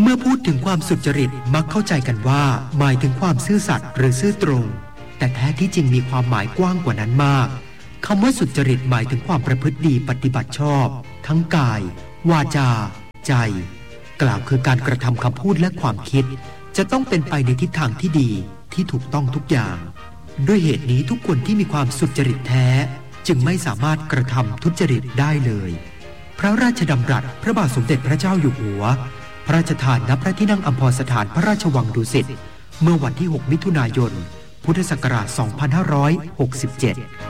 เมื่อพูดถึงความสุจริตมักเข้าใจกันว่าหมายถึงความซื่อสัตย์หรือซื่อตรงแต่แท้ที่จริงมีความหมายกว้างกว่านั้นมากคำว่าสุจริตหมายถึงความประพฤติดีปฏิบัติชอบทั้งกายวาจาใจกล่าวคือการกระทำคำพูดและความคิดจะต้องเป็นไปในทิศทางที่ดีที่ถูกต้องทุกอย่างด้วยเหตุนี้ทุกคนที่มีความสุจริตแท้จึงไม่สามารถกระทำทุจริตได้เลยพระราชดำรัสพระบาทสมเด็จพระเจ้าอยู่หัวพระราชทานณพระที่นั่งอัมพรสถานพระราชวังดุสิตเมื่อวันที่ 6 มิถุนายน พุทธศักราช 2567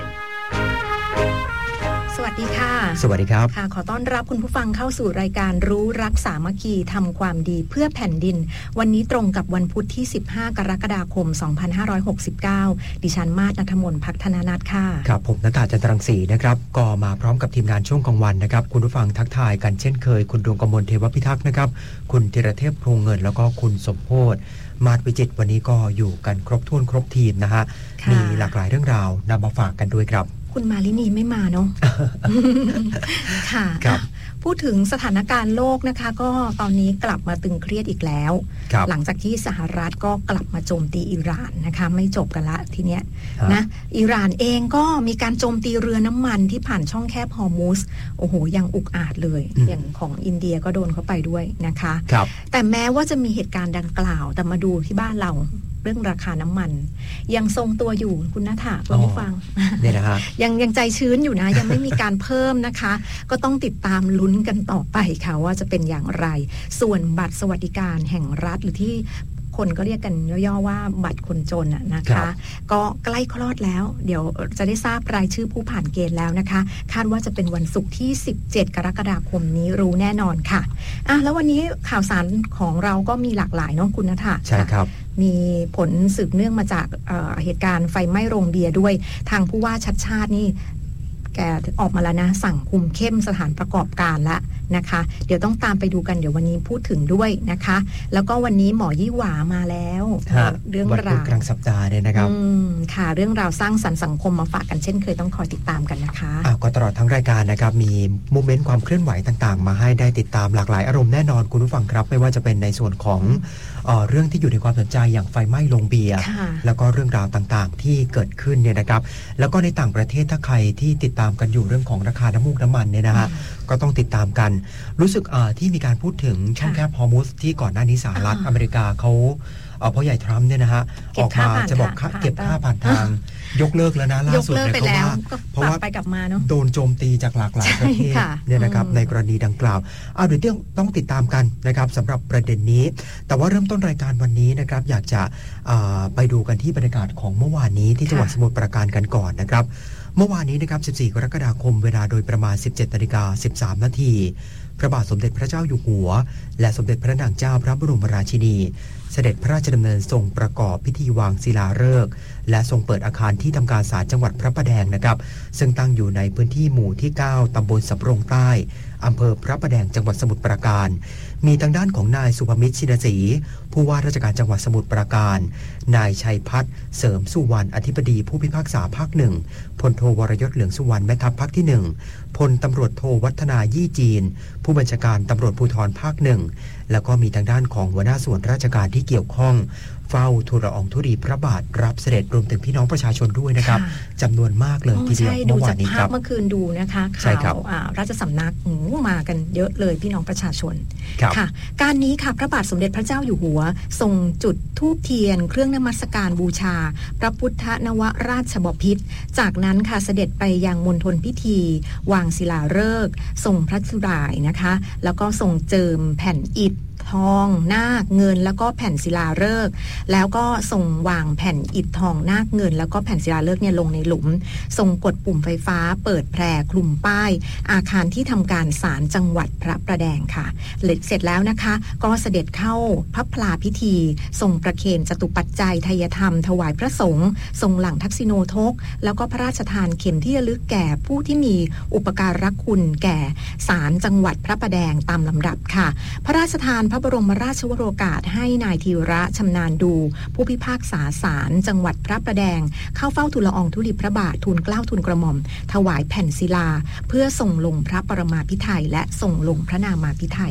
สวัสดีค่ะสวัสดีครับค่ะขอต้อนรับคุณผู้ฟังเข้าสู่รายการรู้รักสามัคคีทำความดีเพื่อแผ่นดินวันนี้ตรงกับวันพุธที่15กรกฎาคม2569ดิฉันมาศ ณัฐมนต์ ภักธนนัทค่ะครับผมณัฐา จันทรังสีนะครับก็มาพร้อมกับทีมงานช่วงกลางวันนะครับคุณผู้ฟังทักทายกันเช่นเคยคุณดวงกมลเทวพิทักษ์นะครับคุณธีรเทพพงเงินแล้วก็คุณสมโพธิ์มาศวิจิตรวันนี้ก็อยู่กันครบถ้วนครบทีมนะฮะมีหลากหลายเรื่องราวนำมาฝากกันด้วยครับคุณมาลินีไม่มาเนาะ ค่ะพูดถึงสถานการณ์โลกนะคะก็ตอนนี้กลับมาตึงเครียดอีกแล้วหลังจากที่สหรัฐก็กลับมาโจมตีอิหร่านนะคะไม่จบกันละทีเนี้ยนะอิหร่านเองก็มีการโจมตีเรือน้ำมันที่ผ่านช่องแคบฮอร์มุสโอ้โหยังอุกอาจเลยอย่างของอินเดียก็โดนเข้าไปด้วยนะคะแต่แม้ว่าจะมีเหตุการณ์ดังกล่าวแต่มาดูที่บ้านเราเรื่องราคาน้ำมันยังทรงตัวอยู่คุณณฐาคุณผู้ฟังเนี่ยนะฮะยังใจชื้นอยู่นะยังไม่มีการเพิ่มนะคะก็ต้องติดตามลุ้นกันต่อไปค่ะว่าจะเป็นอย่างไรส่วนบัตรสวัสดิการแห่งรัฐหรือที่คนก็เรียกกันย่อๆว่าบัตรคนจนนะคะก็ใกล้คลอดแล้วเดี๋ยวจะได้ทราบรายชื่อผู้ผ่านเกณฑ์แล้วนะคะคาดว่าจะเป็นวันศุกร์ที่17กรกฎาคมนี้รู้แน่นอนค่ะแล้ววันนี้ข่าวสารของเราก็มีหลากหลายเนาะคุณณฐาใช่ครับมีผลสืบเนื่องมาจากเหตุการณ์ไฟไหม้โรงเบียร์ด้วยทางผู้ว่าชัดชาตินี่แกออกมาแล้วนะสั่งคุมเข้มสถานประกอบการละนะคะเดี๋ยวต้องตามไปดูกันเดี๋ยววันนี้พูดถึงด้วยนะคะแล้วก็วันนี้หมอยี่หวามาแล้วเรื่องราวกลางสัปดาห์เนี่ยนะครับค่ะเรื่องราวสร้างสรรค์สังคมมาฝากกันเช่นเคยต้องคอยติดตามกันนะคะก็ตลอดทั้งรายการนะครับมีโมเมนต์ความเคลื่อนไหวต่างๆมาให้ได้ติดตามหลากหลายอารมณ์แน่นอนคุณผู้ฟังครับไม่ว่าจะเป็นในส่วนของเรื่องที่อยู่ในความสนใจอย่างไฟไหม้โรงเบียร์แล้วก็เรื่องราวต่างๆที่เกิดขึ้นเนี่ยนะครับแล้วก็ในต่างประเทศถ้าใครที่ติดตามกันอยู่เรื่องของราคาน้ำมูกน้ำมันเนี่ยนะฮะก็ต้องติดตามกันรู้สึกที่มีการพูดถึงช่องแคบฮอร์มุสที่ก่อนหน้านี้สหรัฐอเมริกาเขาพ่อใหญ่ทรัมป์เนี่ยนะฮะออกมาจะบอกเก็บค่าผ่านทางยกเลิกแล้วนะล่าสุดเนี่ยเพราะว่าโดนโจมตีจากหลากหลายประเทศเนี่ยนะครับในกรณีดังกล่าวเดี๋ยวต้องติดตามกันนะครับสำหรับประเด็นนี้แต่ว่าเริ่มต้นรายการวันนี้นะครับอยากจะไปดูกันที่บรรยากาศของเมื่อวานนี้ที่จังหวัดสมุทรปราการกันก่อนนะครับเมื่อวานนี้นะครับ14กรกฎาคมเวลาโดยประมาณ 17:13 นาทีพระบาทสมเด็จพระเจ้าอยู่หัวและสมเด็จพระนางเจ้าพระบรมราชินีเสด็จพระราชดำเนินทรงประกอบพิธีวางศิลาฤกษ์และทรงเปิดอาคารที่ทำการศาลจังหวัดพระประแดงนะครับซึ่งตั้งอยู่ในพื้นที่หมู่ที่9ตำบลสำโรงใต้อำเภอพระประแดงจังหวัดสมุทรปราการมีทางด้านของนายสุภมิตรชินศรีผู้ว่าราชการจังหวัดสมุทรปราการนายชัยพัฒน์เสริมสุวรรณอธิบดีผู้พิพากษาภาคหนึ่งพลโทวรยศเหลืองสุวรรณแม่ทัพภาคที่1พลตำรวจโทวัฒนายี่จีนผู้บัญชาการตำรวจภูธรภาคหนึ่งแล้วก็มีทางด้านของหัวหน้าส่วนราชการที่เกี่ยวข้องเฝ้าทูลละอองธุลีพระบาทรับเสด็จรวมถึงพี่น้องประชาชนด้วยนะครับจำนวนมากเลยทีเดียวเมื่อวานนี้ครับเมื่อคืนดูนะคะข่าวราชสำนักมากันเยอะเลยพี่น้องประชาชนค่ะการนี้ค่ะพระบาทสมเด็จพระเจ้าอยู่หัวทรงจุดธูปเทียนเครื่องนมัสการบูชาพระพุทธนวราชบพิตรจากนั้นค่ะเสด็จไปยังมณฑลพิธีวางศิลาฤกษ์ทรงพระสุดาษนะคะแล้วก็ทรงเจิมแผ่นอิฐทองนาคเงินแล้วก็แผ่นศิลาฤกษ์แล้วก็ทรงวางแผ่นอิฐทองนาคเงินแล้วก็แผ่นศิลาฤกษ์เนี่ยลงในหลุมทรงกดปุ่มไฟฟ้าเปิดแพร่คลุมป้ายอาคารที่ทำการศาลจังหวัดพระประแดงค่ะเสร็จแล้วนะคะก็เสด็จเข้าพระพลาพิธีทรงประเคนจตุปัจจัยไทยธรรมถวายพระสงฆ์ทรงหลั่งทักษิโนทกแล้วก็พระราชทานเข็มที่ระลึกแก่ผู้ที่มีอุปการะคุณแก่ศาลจังหวัดพระประแดงตามลำดับค่ะพระราชทานพระบรมราชวโรกาสให้นายธีระชำนาญดูผู้พิพากษาศาลจังหวัดพระประแดงเข้าเฝ้าทูลละอองธุลีพระบาททูลเกล้าทูลกระหม่อมถวายแผ่นศิลาเพื่อส่งลงพระปรมาภิไธยและส่งลงพระนามาภิไธยค่ะ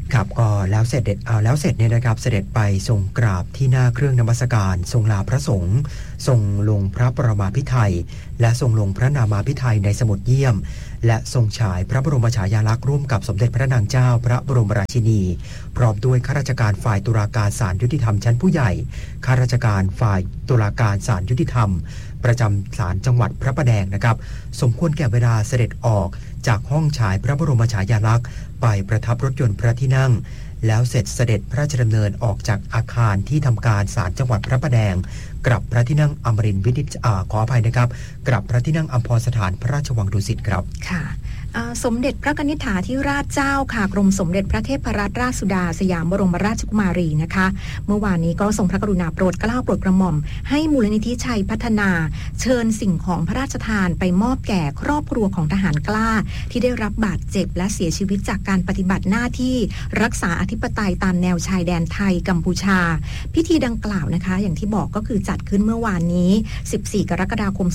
ครับก็แล้วเสร็จเนี่ยนะครับเสด็จไปทรงกราบที่หน้าเครื่องนมัสการทรงลาพระสงฆ์ทรงลงพระปรมาภิไธยและทรงลงพระนามาภิไธยในสมุดเยี่ยมและทรงฉายพระบรมฉายาลักษณ์ร่วมกับสมเด็จพระนางเจ้าพระบรมราชินีพร้อมด้วยข้าราชการฝ่ายตุลาการศาลยุติธรรมชั้นผู้ใหญ่ข้าราชการฝ่ายตุลาการศาลยุติธรรมประจำศาลจังหวัดพระประแดงนะครับสมควรแก่เวลาเสด็จออกจากห้องฉายพระบรมฉายาลักษณ์ไปประทับรถยนต์พระที่นั่งแล้วเสร็จเสด็จพระราชดำเนินออกจากอาคารที่ทำการศาลจังหวัดพระประแดงกลับพระที่นั่งอมรินทร์วินิจขออภัยนะครับกลับพระที่นั่งอัมพรสถานพระราชวังดุสิตครับค่ะสมเด็จพระกนิษฐาธิราชเจ้าค่ะกรมสมเด็จพระเทพรัตนราชสุดาสยามบรมราชกุมารีนะคะเมื่อวานนี้ก็ทรงพระกรุณาโปรดเกล้าโปรดกระหม่อมให้มูลนิธิชัยพัฒนาเชิญสิ่งของพระราชทานไปมอบแก่ครอบครัวของทหารกล้าที่ได้รับบาดเจ็บและเสียชีวิตจากการปฏิบัติหน้าที่รักษาอธิปไตยตามแนวชายแดนไทยกัมพูชาพิธีดังกล่าวนะคะอย่างที่บอกก็คือจัดขึ้นเมื่อวานนี้14กรกฎาคม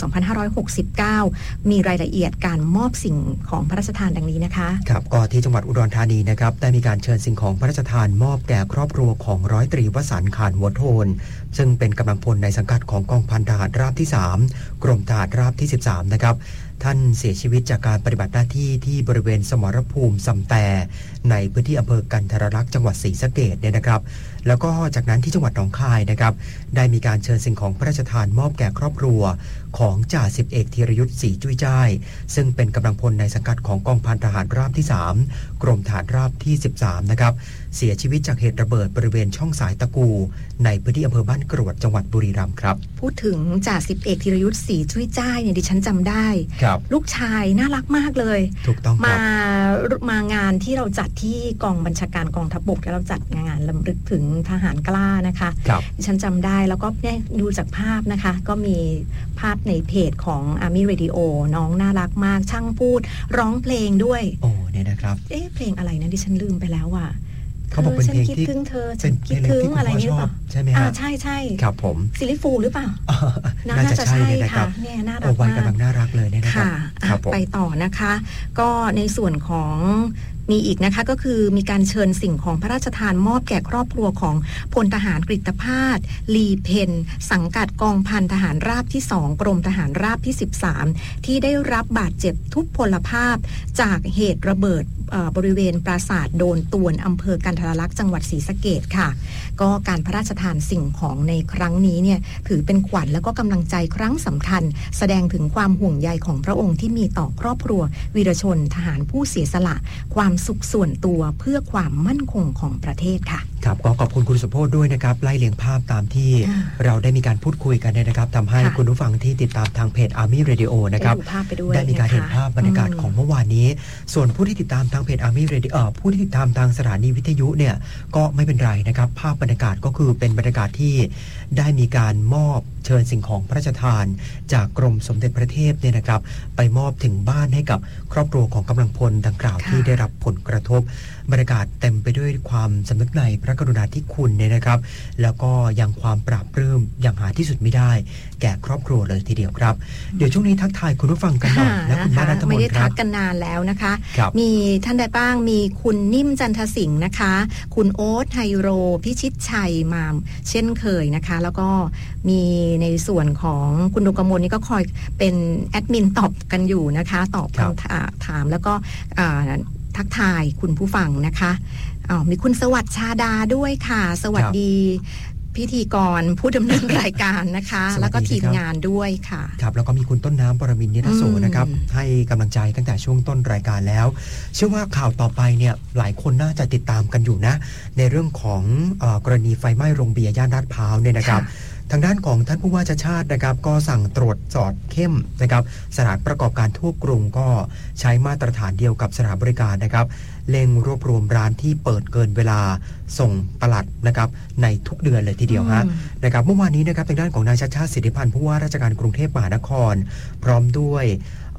2569มีรายละเอียดการมอบสิ่งของพระราชทานดังนี้นะคะครับก็ที่จังหวัดอุดรธานีนะครับได้มีการเชิญสิ่งของพระราชทานมอบแก่ครอบครัวของร้อยตรีวสันต์ ข่านหัวโทนซึ่งเป็นกำลังพลในสังกัดของกองพันทหารราบที่3กรมทหารราบที่13นะครับท่านเสียชีวิตจากการปฏิบัติหน้าที่ที่บริเวณสมรภูมิสำแตในพื้นที่อำเภอกันทรลักษณ์จังหวัดศรีสะเกษเนี่ยนะครับแล้วก็จากนั้นที่จังหวัดหนองคายนะครับได้มีการเชิญสิ่งของพระราชทานมอบแก่ครอบครัวของจ่าสิบเอกธีรยุทธ์ศรีจุ้ยจ้ายซึ่งเป็นกำลังพลในสังกัดของกองพันทหารราบที่3กรมทหารราบที่13นะครับเสียชีวิตจากเหตุระเบิดบริเวณช่องสายตะกูในพื้นที่อำเภอบ้านกรวดจังหวัดบุรีรัมย์ครับพูดถึงจ่าสิบเอกธีรยุทธ์ศรีจุ้ยจ้ายเนี่ยดิฉันจำได้ลูกชายน่ารักมากเลยถูกต้องครับมางานที่เราจัดที่กองบัญชาการกองทัพบกแล้วเราจัดงานรำลึกถึงทหารกล้านะคะดิฉันจำได้แล้วก็เนี่ยดูจากภาพนะคะก็มีภาพในเพจของ Army Radio น้องน่ารักมากช่างพูดร้องเพลงด้วยโอ้เนี่ยนะครับเพลงอะไรนะดิฉันลืมไปแล้วอ่ะเขาบอกเป็นเพลงที่เป็นคิดถึงอะไรนี่หรือเปล่าใช่ไหมฮะใช่ครับผมซิลิฟูหรือเปล่าน่าจะใช่ค่ะเนี่ยน่ารักมากวัยกำลังน่ารักเลยเนี่ยนะครับไปต่อนะคะก็ในส่วนของมีอีกนะคะก็คือมีการเชิญสิ่งของพระราชทานมอบแก่ครอบครัวของพลทหารกฤตภาสลีเพนสังกัดกองพันทหารราบที่2กรมทหารราบที่13ที่ได้รับบาดเจ็บทุพพลภาพจากเหตุระเบิดบริเวณปราสาทโดนตวนอำเภอกันทรลักษณ์จังหวัดศรีสะเกษค่ะก็การพระราชทานสิ่งของในครั้งนี้เนี่ยถือเป็นขวัญและก็กำลังใจครั้งสำคัญแสดงถึงความห่วงใยของพระองค์ที่มีต่อครอบครัววีรชนทหารผู้เสียสละความสุขส่วนตัวเพื่อความมั่นคงของประเทศค่ะครับก็ขอบคุณคุณสุโพธิ์ด้วยนะครับไล่เลียงภาพตามที่เราได้มีการพูดคุยกันนะครับทำให้คุณผู้ฟังที่ติดตามทางเพจ Army Radio นะครับได้มีการเห็นภาพบรรยากาศของเมื่อวานนี้ส่วนผู้ที่ติดตามทางเพจ Army Radio ผู้ที่ติดตามทางสถานีวิทยุเนี่ยก็ไม่เป็นไรนะครับภาพบรรยากาศก็คือเป็นบรรยากาศที่ได้มีการมอบเชิญสิ่งของพระราชทานจากกรมสมเด็จพระเทพเนี่ยนะครับไปมอบถึงบ้านให้กับครอบครัวของกำลังพลดังกล่าวที่ได้รับผลกระทบบรรยากาศเต็มไปด้วยความสำนึกในพระกรุณาธิคุณเนี่ยนะครับแล้วก็ยังความปราบปลื้มอย่างหาที่สุดไม่ได้แก่ครอบครัวเลยทีเดียวครับเดี๋ยวช่วงนี้ทักทายคุณผู้ฟังกันหน่อยและคุณมานัทมนต์ครับไม่ได้ทักกันนานแล้วนะคะมีท่านใดบ้างมีคุณนิ่มจันทสิงห์นะคะคุณโอ๊ตไฮโรพิชิตชัยมาเช่นเคยนะคะแล้วก็มีในส่วนของคุณดวงกมลนี่ก็คอยเป็นแอดมินตอบกันอยู่นะคะตอบคำถามแล้วก็ทักทายคุณผู้ฟังนะคะมีคุณสวัสดิ์ชาดาด้วยค่ะสวัสดีพิธีกรผู้ดำเนินรายการนะคะแล้วก็ทีมงานด้วยค่ะครับแล้วก็มีคุณต้นน้ำปรมินทร์นิรโสนะครับให้กำลังใจตั้งแต่ช่วงต้นรายการแล้วเชื่อว่าข่าวต่อไปเนี่ยหลายคนน่าจะติดตามกันอยู่นะในเรื่องของกรณีไฟไหม้โรงเบียร์ย่านลาดพร้าวเนี่ยนะครับทางด้านของท่านผู้ว่าชัชชาตินะครับก็สั่งตรวจสอบเข้มนะครับสถานประกอบการทั่วกรุงก็ใช้มาตรฐานเดียวกับสถานบริการนะครับเร่งรวบรวมร้านที่เปิดเกินเวลาส่งปลัดนะครับในทุกเดือนเลยทีเดียวฮะนะครับเมื่อวานนี้นะครับทางด้านของนายชัชชาติสิทธิพันธ์ผู้ว่าราชการกรุงเทพมหานครพร้อมด้วย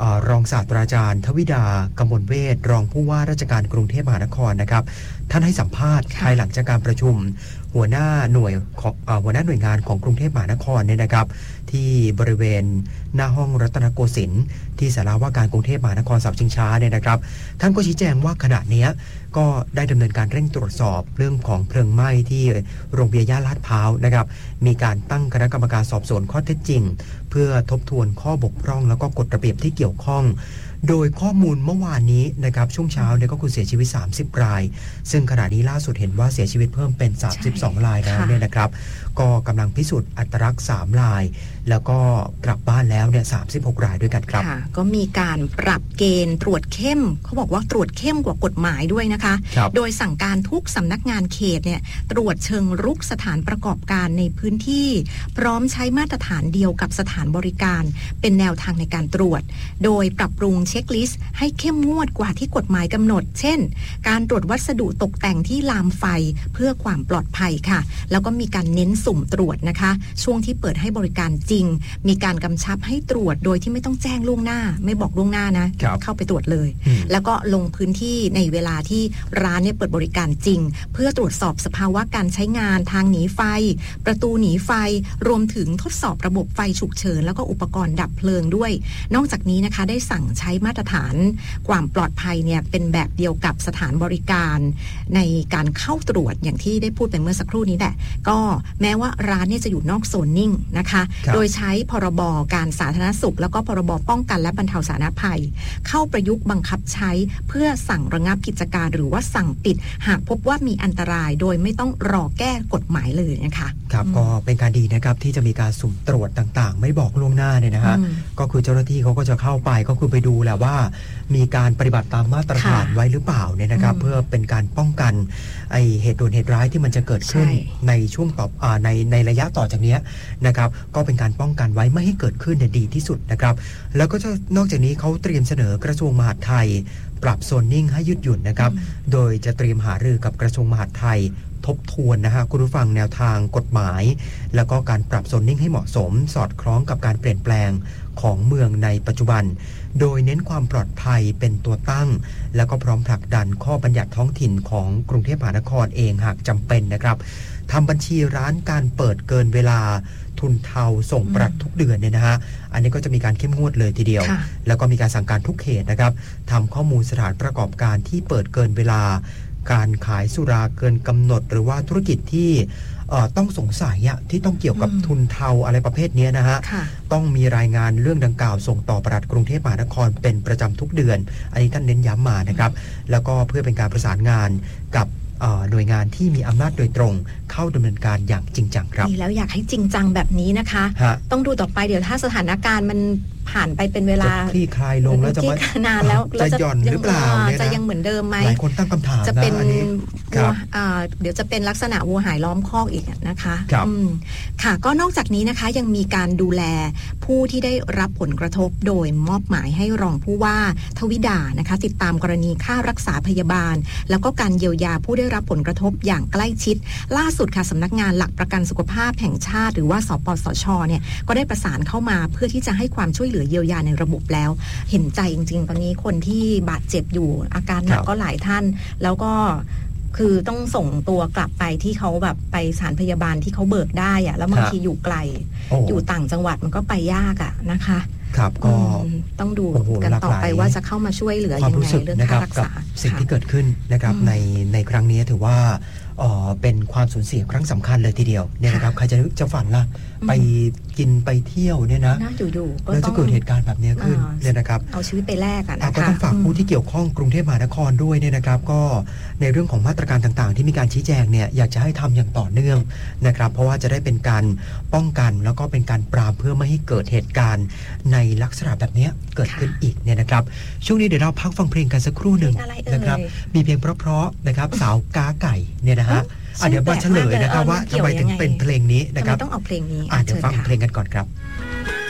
รองศาสตราจารย์ทวิดากมลเวชรองผู้ว่าราชการกรุงเทพมหานครนะครับท่านให้สัมภาษณ์ภายหลังจากการประชุมหัวหน้าหน่วยงานของกรุงเทพมหานครเนี่ยนะครับที่บริเวณหน้าห้องรัตนโกสินทร์ที่ศาลาว่าการกรุงเทพมหานครเสาชิงช้าเนี่ยนะครับท่านก็ชี้แจงว่าขณะนี้ก็ได้ดำเนินการเร่งตรวจสอบเรื่องของเพลิงไหม้ที่โรงเบียร์ย่านลาดพร้าวนะครับมีการตั้งคณะกรรมการสอบสวนข้อเท็จจริงเพื่อทบทวนข้อบกพร่องแล้วก็กฎระเบียบที่เกี่ยวข้องโดยข้อมูลเมื่อวานนี้นะครับช่วงเช้าเนี่ยก็คือเสียชีวิต30รายซึ่งขณะนี้ล่าสุดเห็นว่าเสียชีวิตเพิ่มเป็น32รายแล้วเนี่ยนะครับก็กำลังพิสูจน์อัตลักษณ์3รายแล้วก็กลับบ้านแล้วเนี่ย36รายด้วยกันครับก็มีการปรับเกณฑ์ตรวจเข้มเขาบอกว่าตรวจเข้มกว่ากฎหมายด้วยนะคะโดยสั่งการทุกสำนักงานเขตเนี่ยตรวจเชิงรุกสถานประกอบการในพื้นที่พร้อมใช้มาตรฐานเดียวกับสถานบริการเป็นแนวทางในการตรวจโดยปรับปรุงเช็คลิสต์ให้เข้มงวดกว่าที่กฎหมายกำหนดเช่นการตรวจวัสดุตกแต่งที่ลามไฟเพื่อความปลอดภัยค่ะแล้วก็มีการเน้นสุ่มตรวจนะคะช่วงที่เปิดให้บริการจริงมีการกำชับให้ตรวจโดยที่ไม่ต้องแจ้งล่วงหน้าไม่บอกล่วงหน้านะเข้าไปตรวจเลยแล้วก็ลงพื้นที่ในเวลาที่ร้านเนี่ยเปิดบริการจริงเพื่อตรวจสอบสภาวะการใช้งานทางหนีไฟประตูหนีไฟรวมถึงทดสอบระบบไฟฉุกเฉินแล้วก็อุปกรณ์ดับเพลิงด้วยนอกจากนี้นะคะได้สั่งใช้มาตรฐานความปลอดภัยเนี่ยเป็นแบบเดียวกับสถานบริการในการเข้าตรวจอย่างที่ได้พูดไปเมื่อสักครู่นี้แหละก็แม้ว่าร้านเนี่ยจะอยู่นอกโซนนิ่งนะคะโดยใช้พรบการสาธารณสุขแล้วก็พรบป้องกันและบรรเทาสาธารณภัยเข้าประยุกต์บังคับใช้เพื่อสั่งระงับกิจการหรือว่าสั่งปิดหากพบว่ามีอันตรายโดยไม่ต้องรอแก้กฎหมายเลยนะคะครับก็เป็นการดีนะครับที่จะมีการสุ่มตรวจต่างๆไม่บอกล่วงหน้าเนี่ยนะฮะก็คือเจ้าหน้าที่เขาก็จะเข้าไปก็คือไปดูแหละว่ามีการปฏิบัติตามมาตรฐานไว้หรือเปล่าเนี่ยนะครับเพื่อเป็นการป้องกันไอเหตุด่วนเหตุร้ายที่มันจะเกิดขึ้นในช่วงต่อในระยะต่อจากนี้นะครับก็เป็นการป้องกันไว้ไม่ให้เกิดขึ้นเนี่ยดีที่สุดนะครับแล้วก็นอกจากนี้เขาเตรียมเสนอกระทรวงมหาดไทยปรับโซนนิ่งให้ยืดหยุ่นนะครับโดยจะเตรียมหารือกับกระทรวงมหาดไทยทบทวนนะฮะคุณผู้ฟังแนวทางกฎหมายแล้วก็การปรับโซนนิ่งให้เหมาะสมสอดคล้องกับการเปลี่ยนแปลงของเมืองในปัจจุบันโดยเน้นความปลอดภัยเป็นตัวตั้งแล้วก็พร้อมผลักดันข้อบัญญัติท้องถิ่นของกรุงเทพมหานครเองหากจำเป็นนะครับทำบัญชีร้านการเปิดเกินเวลาทุนเทาส่งปรับทุกเดือนเนี่ยนะฮะอันนี้ก็จะมีการเข้มงวดเลยทีเดียวแล้วก็มีการสั่งการทุกเขตนะครับทำข้อมูลสถานประกอบการที่เปิดเกินเวลาการขายสุราเกินกำหนดหรือว่าธุรกิจที่ต้องสงสัยที่ต้องเกี่ยวกับทุนเทาอะไรประเภทนี้นะฮะต้องมีรายงานเรื่องดังกล่าวส่งต่อปลัดกรุงเทพมหานครเป็นประจำทุกเดือนอันนี้ท่านเน้นย้ำมานะครับแล้วก็เพื่อเป็นการประสานงานกับหน่วยงานที่มีอำนาจโดยตรงเข้าดำเนินการอย่างจริงจังครับนี่แล้วอยากให้จริงจังแบบนี้นะคะต้องดูต่อไปเดี๋ยวถ้าสถานการณ์มันผ่านไปเป็นเวลาคลี่คลายลงแล้วจะนานแล้วจะหย่อนหรือเปล่าจะยังเหมือนเดิมไหมหลายคนตั้งคำถามจะเป็นเดี๋ยวจะเป็นลักษณะวัวหายล้อมคอกอีกนะคะค่ะก็นอกจากนี้นะคะยังมีการดูแลผู้ที่ได้รับผลกระทบโดยมอบหมายให้รองผู้ว่าทวิดานะคะติดตามกรณีค่ารักษาพยาบาลแล้วก็การเยียวยาผู้ได้รับผลกระทบอย่างใกล้ชิดล่าสุดค่ะสำนักงานหลักประกันสุขภาพแห่งชาติหรือว่าสปสช.เนี่ยก็ได้ประสานเข้ามาเพื่อที่จะให้ความช่วยเหลือเยียวยาในระบบแล้วเห็นใจจริงๆตอนนี้คนที่บาดเจ็บอยู่อาการหนักก็หลายท่านแล้วก็คือต้องส่งตัวกลับไปที่เขาแบบไปสถานพยาบาลที่เขาเบิกได้อะแล้วบางทีอยู่ไกลอยู่ต่างจังหวัดมันก็ไปยากอะนะคะครับก็ต้องดูกันต่อไปว่าจะเข้ามาช่วยเหลือยังไงเรื่องค่ารักษาสิ่งที่เกิดขึ้นนะครับในครั้งนี้ถือว่าเป็นความสูญเสียครั้งสำคัญเลยทีเดียวเนี่ยนะครับใครจะฝันล่ะไปกินไปเที่ยวเนี่ยนะอยู่ๆแล้วจะเกิดเหตุการณ์แบบนี้ขึ้นเนี่ยนะครับเอาชีวิตไปแลกนะคะก็ต้องฝากผู้ที่เกี่ยวข้องกรุงเทพมหานครด้วยเนี่ยนะครับก็ในเรื่องของมาตรการต่างๆที่มีการชี้แจงเนี่ยอยากจะให้ทำอย่างต่อเนื่องนะครับเพราะว่าจะได้เป็นการป้องกันแล้วก็เป็นการปราบเพื่อไม่ให้เกิดเหตุการณ์ในลักษณะแบบนี้เกิดขึ้นอีกเนี่ยนะครับช่วงนี้เดี๋ยวเราพักฟังเพลงกันสักครู่หนึ่งนะครับมีเพลงเพราะๆนะครับสาวกาไก่เนี่ยนะฮะเดี๋ยวมาเฉลยนะครับว่าทำไมถึงเป็นเพลงนี้นะครับต้องเอาเพลงนี้เดี๋ยวฟังเพลงกันก่อนครับ